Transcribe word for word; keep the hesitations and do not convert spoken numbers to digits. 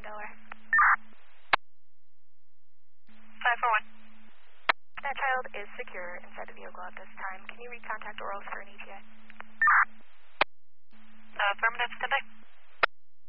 Delaware. five four one. That child is secure inside the vehicle at this time. Can you recontact Orals for an E T A?